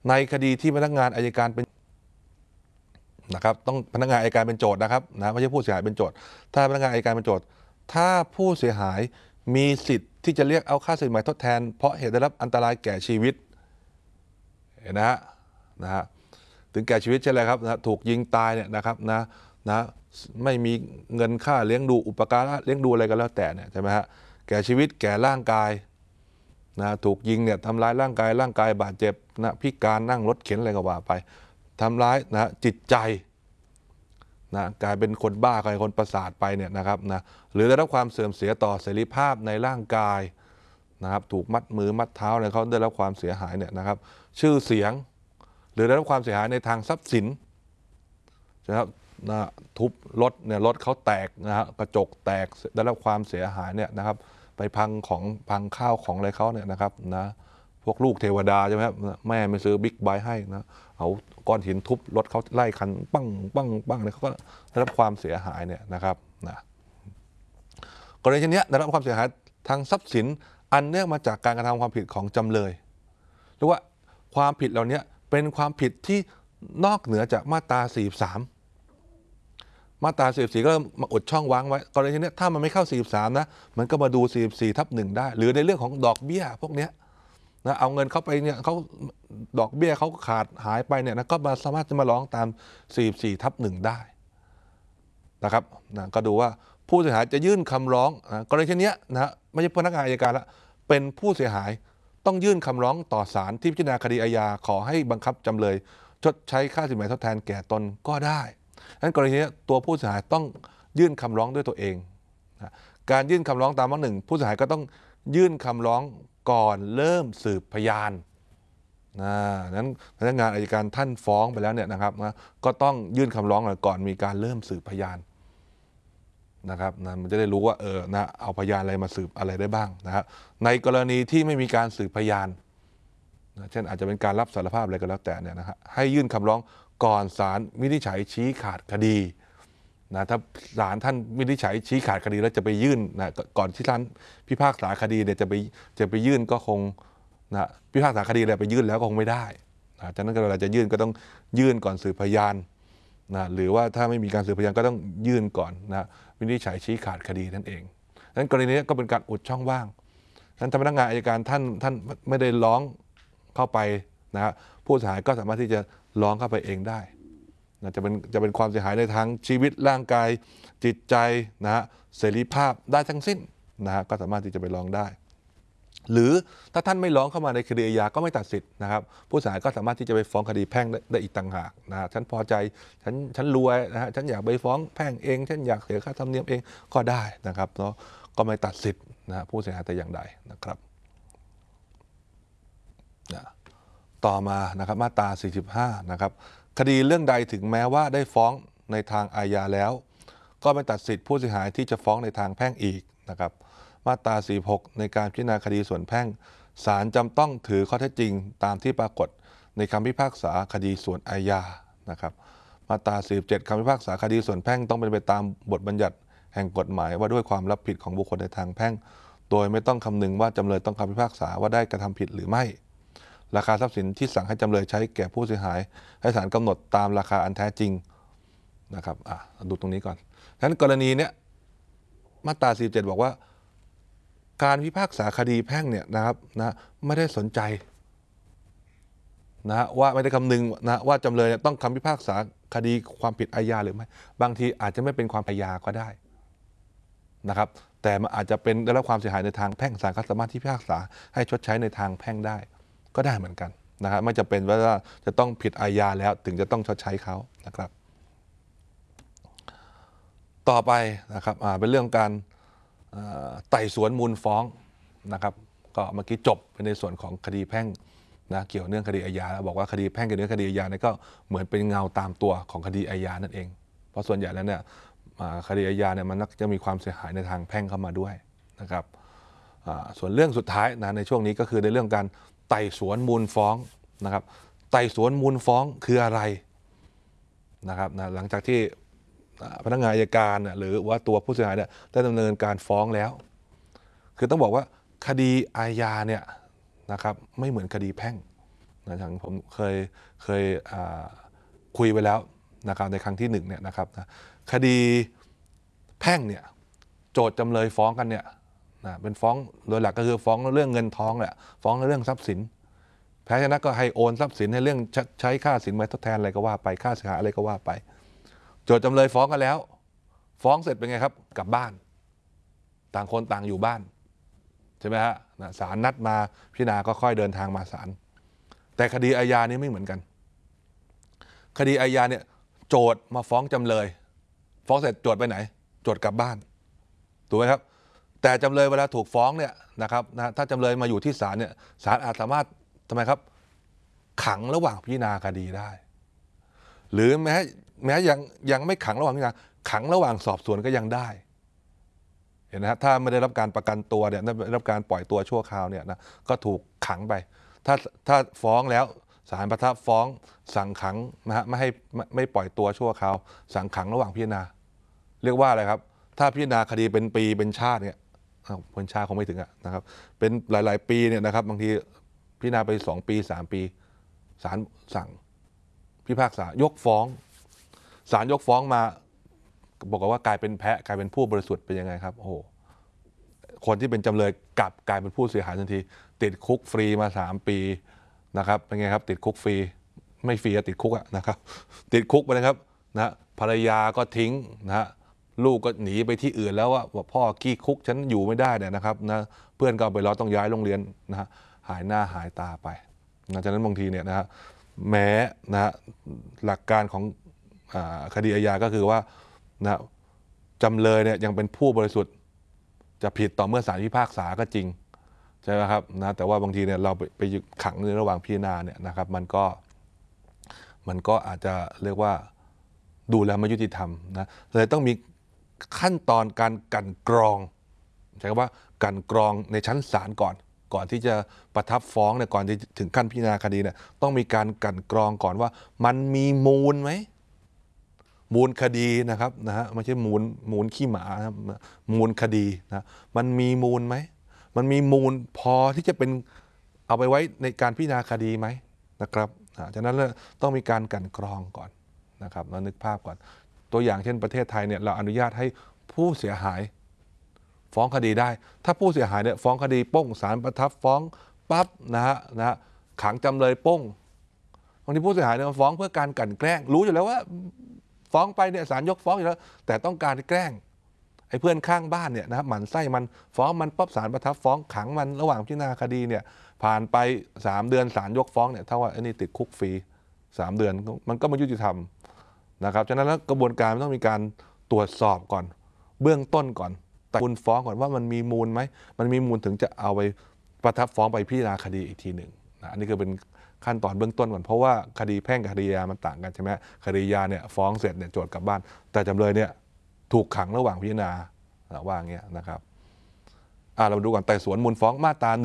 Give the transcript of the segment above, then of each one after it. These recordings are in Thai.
ในคดีที่พนักงานอัยการเป็นนะครับต้องพนักงานอัยการเป็นโจทย์นะครับไม่ใช่ผู้เสียหายเป็นโจทย์ถ้าพนักงานอัยการเป็นโจทย์ถ้าผู้เสียหายมีสิทธิ์ที่จะเรียกเอาค่าสินไหมทดแทนเพราะเหตุได้รับอันตรายแก่ชีวิตเห็นนะฮะถึงแก่ชีวิตใช่ไหมครับถูกยิงตายเนี่ยนะครับไม่มีเงินค่าเลี้ยงดูอุปการะเลี้ยงดูอะไรก็แล้วแต่เนี่ยใช่ไหมฮะแก่ชีวิตแก่ร่างกายถูกยิงเนี่ยทำร้ายร่างกายบาดเจ็บพิการนั่งรถเข็นอะไรก็ว่าไปทำร้ายจิตใจกลายเป็นคนบ้ากลายเป็นคนประสาทไปเนี่ยนะครับหรือได้รับความเสื่อมเสียต่อเสรีภาพในร่างกายถูกมัดมือมัดเท้าอะไรเขาได้รับความเสียหายเนี่ยนะครับชื่อเสียงหรือได้รับความเสียหายในทางทรัพย์สินนะครับทุบรถเนี่ยรถเขาแตกกระจกแตกได้รับความเสียหายเนี่ยนะครับไปพังข้าวของอะไรเขาเนี่ยนะครับพวกลูกเทวดาใช่ไหมครับแม่ไม่ซื้อบิ๊กไบค์ให้เอาก้อนหินทุบรถเขาไล่คันปั้งเนี่ยเขาก็ได้รับความเสียหายเนี่ยนะครับกรณีเช่นนี้ได้รับความเสียหายทางทรัพย์สินอันเนื่องมาจากการกระทำความผิดของจำเลยหรือว่าความผิดเหล่านี้เป็นความผิดที่นอกเหนือจากมาตรา43มาตรา44ก็มาอุดช่องว่างไว้กรณีนี้ถ้ามันไม่เข้า43มันก็มาดู44/1ได้หรือในเรื่องของดอกเบี้ยพวกนี้เอาเงินเข้าไปเนี่ยเขาดอกเบี้ยเขาขาดหายไปเนี่ยก็สามารถจะมาร้องตาม44/1ได้นะครับก็ดูว่าผู้เสียหายจะยื่นคำร้องกรณีเช่นนี้ไม่ใช่พนักงานอัยการละเป็นผู้เสียหายต้องยื่นคำร้องต่อศาลที่พิจารณาคดีอาญาขอให้บังคับจำเลยชดใช้ค่าสินไหมทดแทนแก่ตนก็ได้ดังนั้นกรณีนี้ตัวผู้เสียหายต้องยื่นคำร้องด้วยตัวเองการยื่นคำร้องตามวรรค 1ผู้เสียหายก็ต้องยื่นคำร้องก่อนเริ่มสืบพยานนั้นพนักงานอัยการท่านฟ้องไปแล้วเนี่ยนะครับก็ต้องยื่นคำร้องก่อนมีการเริ่มสืบพยานนะครับมันจะได้รู้ว่าเอาพยานอะไรมาสืบอะไรได้บ้างนะครับในกรณีที่ไม่มีการสืบพยานเช่นอาจจะเป็นการรับสารภาพอะไรก็แล้วแต่เนี่ยนะฮะให้ยื่นคำร้องก่อนศาลวินิจฉัยชี้ขาดคดีถ้าศาลท่านวินิจฉัยชี้ขาดคดีแล้วจะไปยื่นก่อนที่ท่านพิพากษาคดีเนี่ยจะไปยื่นก็คงพิพากษาคดีอะไรไปยื่นแล้วก็คงไม่ได้ฉะนั้นเวลาจะยื่นก็ต้องยื่นก่อนสืบพยานหรือว่าถ้าไม่มีการสืบพยานก็ต้องยื่นก่อนวินิจฉัยชี้ขาดคดีนั่นเองดังนั้นกรณีนี้ก็เป็นการอุดช่องว่างฉะนั้นพนักงานอัยการท่านไม่ได้ร้องเข้าไปผู้เสียหายก็สามารถที่จะร้องเข้าไปเองได้จะเป็นความเสียหายในทางชีวิตร่างกายจิตใจเสรีภาพได้ทั้งสิ้นก็สามารถที่จะไปร้องได้หรือถ้าท่านไม่ร้องเข้ามาในคดีอาญาก็ไม่ตัดสิทธิ์นะครับผู้เสียหายก็สามารถที่จะไปฟ้องคดีแพ่งได้อีกต่างหากฉันพอใจฉันรวยฉันอยากไปฟ้องแพ่งเองฉันอยากเสียค่าธรรมเนียมเองก็ได้นะครับก็ไม่ตัดสิทธิ์ผู้เสียหายแต่อย่างใดนะครับต่อมานะครับมาตรา45นะครับคดีเรื่องใดถึงแม้ว่าได้ฟ้องในทางอาญาแล้วก็ไม่ตัดสิทธิ์ผู้เสียหายที่จะฟ้องในทางแพ่งอีกนะครับมาตรา46ในการพิจารณาคดีส่วนแพ่งศาลจำต้องถือข้อเท็จจริงตามที่ปรากฏในคำพิพากษาคดีส่วนอาญานะครับมาตรา47คำพิพากษาคดีส่วนแพ่งต้องเป็นไปตามบทบัญญัติแห่งกฎหมายว่าด้วยความรับผิดของบุคคลในทางแพ่งโดยไม่ต้องคำนึงว่าจำเลยต้องคำพิพากษาว่าได้กระทำผิดหรือไม่ราคาทรัพย์สินที่สั่งให้จำเลยใช้แก่ผู้เสียหายให้ศาลกำหนดตามราคาอันแท้จริงนะครับดูตรงนี้ก่อนฉะนั้นกรณีเนี้ยมาตรา47บอกว่าการพิพากษาคดีแพ่งเนี่ยนะครับไม่ได้สนใจว่าไม่ได้คำนึงว่าจำเลยต้องคำพิพากษาคดีความผิดอาญาหรือไม่บางทีอาจจะไม่เป็นความอาญาก็ได้นะครับแต่มันอาจจะเป็นได้รับความเสียหายในทางแพ่งศาลก็สามารถที่พิพากษาให้ชดใช้ในทางแพ่งได้ก็ได้เหมือนกันนะครับไม่จะเป็นว่าจะต้องผิดอาญาแล้วถึงจะต้องชดใช้เขานะครับต่อไปนะครับเป็นเรื่องการไต่สวนมูลฟ้องนะครับก็เมื่อกี้จบในส่วนของคดีแพ่งเกี่ยวเนื่องคดีอาญาแล้วบอกว่าคดีแพ่งกับเนื่องคดีอาญาเนี่ยก็เหมือนเป็นเงาตามตัวของคดีอาญานั่นเองเพราะส่วนใหญ่แล้วเนี่ยคดีอาญาเนี่ยมันจะมีความเสียหายในทางแพ่งเข้ามาด้วยนะครับส่วนเรื่องสุดท้ายในช่วงนี้ก็คือในเรื่องการไต่สวนมูลฟ้องนะครับไต่สวนมูลฟ้องคืออะไรนะครับหลังจากที่พนักงานอัยการหรือว่าตัวผู้เสียหายเนี่ยได้ดำเนินการฟ้องแล้วคือต้องบอกว่าคดีอาญาเนี่ยนะครับไม่เหมือนคดีแพ่งนะอย่างผมเคยคุยไปแล้วนะครับในครั้งที่1เนี่ยนะครับนะคดีแพ่งเนี่ยโจทย์จำเลยฟ้องกันเนี่ยนะเป็นฟ้องโดยหลักก็คือฟ้องเรื่องเงินทองแหละฟ้องเรื่องทรัพย์สินแพ้ชนะก็ให้โอนทรัพย์สินให้เรื่องใช้ค่าสินไหมทดแทนอะไรก็ว่าไปค่าเสียหายอะไรก็ว่าไปโจทย์จำเลยฟ้องกันแล้วฟ้องเสร็จเป็นไงครับกลับบ้านต่างคนต่างอยู่บ้านใช่ไหมฮะศาลนัดมาพิจารณาก็ค่อยเดินทางมาศาลแต่คดีอาญานี่ไม่เหมือนกันคดีอาญาเนี่ยโจทย์มาฟ้องจำเลยฟ้องเสร็จโจทย์ไปไหนโจทย์กลับบ้านถูกไหมครับแต่จำเลยเวลาถูกฟ้องเนี่ยนะครับนะถ้าจำเลยมาอยู่ที่ศาลเนี่ยศาลอาจสามารถทำไมครับขังระหว่างพิจารณาคดีได้หรือแม้ยังไม่ขังระหว่างพิจารณาขังระหว่างสอบสวนก็ยังได้เห็นไหมครับถ้าไม่ได้รับการประกันตัวเนี่ยไม่ได้รับการปล่อยตัวชั่วคราวเนี่ยนะก็ถูกขังไปถ้าฟ้องแล้วศาลประทับฟ้องสั่งขังนะฮะไม่ปล่อยตัวชั่วคราวสั่งขังระหว่างพิจารณาเรียกว่าอะไรครับถ้าพิจารณาคดีเป็นปีเป็นชาติเนี่ยเป็นชาติคงไม่ถึงนะครับเป็นหลายๆปีเนี่ยนะครับบางทีพิจารณาไป2 ปี3 ปีศาลสั่งพิพากษายกฟ้องศาลยกฟ้องมาบอกว่ากลายเป็นแพะกลายเป็นผู้บริสุทธิ์เป็นยังไงครับโอ้โหคนที่เป็นจำเลยกลายเป็นผู้เสียหายทันทีติดคุกฟรีมา3 ปีนะครับเป็นไงครับติดคุกฟรีไม่ฟรีติดคุกนะครับติดคุกไปนะครับนะภรรยาก็ทิ้งนะลูกก็หนีไปที่อื่นแล้วว่าพ่อขี้คุกฉันอยู่ไม่ได้เนี่ยนะครับนะเพื่อนก็ไปรอต้องย้ายโรงเรียนนะฮะหายหน้าหายตาไปนะฉะนั้นบางทีเนี่ยนะฮะแม้นะหลักการของคดีอาญาก็คือว่านะจำเลยเนี่ยยังเป็นผู้บริสุทธิ์จะผิดต่อเมื่อศาลพิพากษาก็จริงใช่ไหมครับนะแต่ว่าบางทีเนี่ยเราไปขังในระหว่างพิจารณาเนี่ยนะครับมันก็อาจจะเรียกว่าดูแล้วไม่ยุติธรรมนะเลยต้องมีขั้นตอนการกลั่นกรองใช้คำว่ากลั่นกรองในชั้นศาลก่อนที่จะประทับฟ้องเนี่ยก่อนที่ถึงขั้นพิจารณาคดีเนี่ยต้องมีการกลั่นกรองก่อนว่ามันมีมูลไหมมูลคดีนะครับนะฮะไม่ใช่มูลขี้หมานะมูลคดีนะมันมีมูลไหมมันมีมูลพอที่จะเป็นเอาไปไว้ในการพิจารณาคดีไหมนะครับฉะนั้นต้องมีการกลั่นกรองก่อนนะครับเรานึกภาพก่อนตัวอย่างเช่นประเทศไทยเนี่ยเราอนุญาตให้ผู้เสียหายฟ้องคดีได้ถ้าผู้เสียหายเนี่ยฟ้องคดีป้งศาลประทับฟ้องปั๊บนะฮะขังจำเลยป้งบางทีผู้เสียหายเนี่ยมาฟ้องเพื่อการกลั่นแกล้งรู้อยู่แล้วว่าฟ้องไปเนี่ยศาลยกฟ้องอยู่แล้วแต่ต้องการแกล้งไอ้เพื่อนข้างบ้านเนี่ยนะครับหมั่นไส้มันฟ้องมันปั๊บศาลประทับฟ้องขังมันระหว่างพิจารณาคดีเนี่ยผ่านไป3 เดือนศาลยกฟ้องเนี่ยเท่าว่าไอ้นี่ติดคุกฟรี3 เดือนมันก็ไม่ยุติธรรมนะครับฉะนั้นแล้วกระบวนการต้องมีการตรวจสอบก่อนเบื้องต้นก่อนแต่คุณฟ้องก่อนว่ามันมีมูลไหมมันมีมูลถึงจะเอาไปประทับฟ้องไปพิจารณาคดีอีกทีหนึ่งนะอันนี้คือเป็นขั้นตอนเบื้องต้นก่อนเพราะว่าคดีแพ่งกับคดียามันต่างกันใช่ไหมคดียาเนี่ยฟ้องเสร็จเนี่ยโจทย์กลับบ้านแต่จำเลยเนี่ยถูกขังระหว่างพิจารณาว่าอย่างเงี้ยนะครับเราดูก่อนไต่สวนมูลฟ้องมาตรา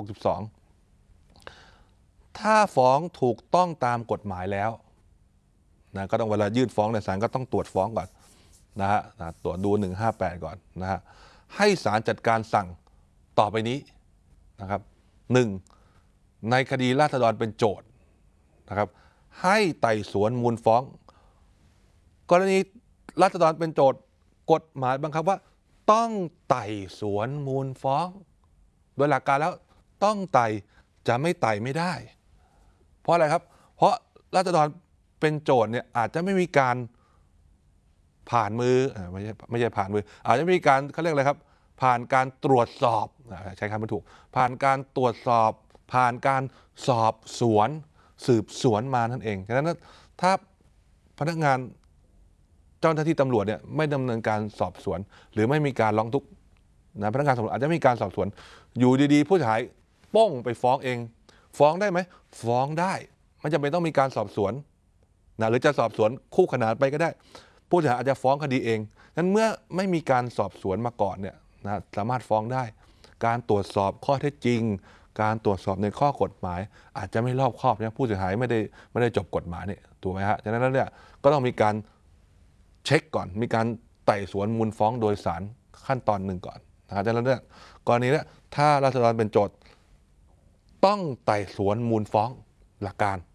162ถ้าฟ้องถูกต้องตามกฎหมายแล้วนะก็ต้องเวลายื่นฟ้องในศาลก็ต้องตรวจฟ้องก่อนนะฮะตรวจดู158ก่อนนะฮะให้ศาลจัดการสั่งต่อไปนี้นะครับ1ในคดีราษฎรเป็นโจทย์นะครับให้ไต่สวนมูลฟ้องกรณีราษฎรเป็นโจทย์กฎหมายบังคับว่าต้องไต่สวนมูลฟ้องโดยหลักการแล้วต้องไต่จะไม่ไต่ไม่ได้เพราะอะไรครับเพราะราษฎรเป็นโจทย์เนี่ยอาจจะไม่มีการผ่านมือไม่ใช่ผ่านมืออาจจะมีการเขาเรียกอะไรครับผ่านการตรวจสอบใช้คำไม่ถูกผ่านการตรวจสอบผ่านการสอบสวนสืบสวนมานั่นเองฉะนั้นถ้าพนักงานเจ้าหน้าที่ตำรวจเนี่ยไม่ดำเนินการสอบสวนหรือไม่มีการร้องทุกข์นะพนักงานสอบสวนอาจจะมีการสอบสวนอยู่ดีๆผู้เสียหายป้งไปฟ้องเองฟ้องได้ไหมฟ้องได้ไม่จำเป็นต้องมีการสอบสวนนะหรือจะสอบสวนคู่ขนานไปก็ได้ผู้เสียหายอาจจะฟ้องคดีเองนั้นเมื่อไม่มีการสอบสวนมาก่อนเนี่ยนะสามารถฟ้องได้การตรวจสอบข้อเท็จจริงการตรวจสอบในข้อกฎหมายอาจจะไม่รอบคอบนะผู้เสียหายไม่ได้จบกฎหมายเนี่ยถูกไหมฮะฉะนั้นแล้วเนี่ยก็ต้องมีการเช็คก่อนมีการไต่สวนมูลฟ้องโดยศาลขั้นตอนหนึ่งก่อนนะครับฉะนั้นเนี่ยกรณีนี้ถ้าราษฎรเป็นโจทย์ต้องไต่สวนมูลฟ้องหลักการ